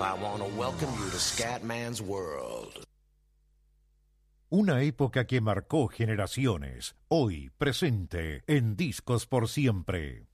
I want to welcome you to Scatman's World. Una época que marcó generaciones, hoy presente en Discos por Siempre.